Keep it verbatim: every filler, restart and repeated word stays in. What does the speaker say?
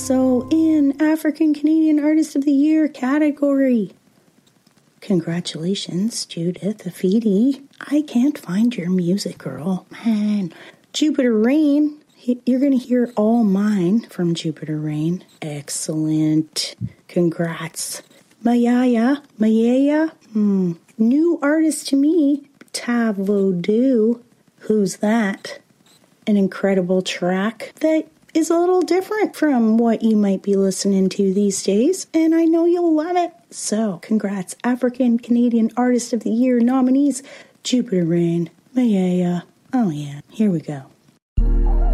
also in African Canadian Artist of the Year category. Congratulations, Judith Afidi. I can't find your music, girl. Man. Jupiter Rain. You're going to hear All Mine from Jupiter Rain. Excellent. Congrats. Mayaya. Mayaya. Hmm. New artist to me. Tavodu. Who's that? An incredible track that is a little different from what you might be listening to these days, and I know you'll love it. So, congrats, African Canadian Artist of the Year nominees, Jupiter Rain, Mayaya. Oh yeah, here we go.